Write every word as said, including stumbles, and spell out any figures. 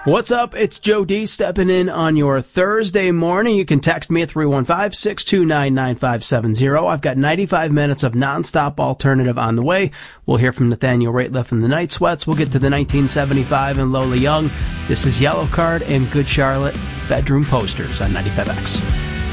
What's up? It's Joe D stepping in on your Thursday morning. You can text me at three one five, six two nine, nine five seven zero. I've got ninety-five minutes of nonstop alternative on the way. We'll hear from Nathaniel Rateliff and the Night Sweats. We'll get to the nineteen seventy-five and Lola Young. This is Yellow Card and Good Charlotte Bedroom Posters on ninety-five X.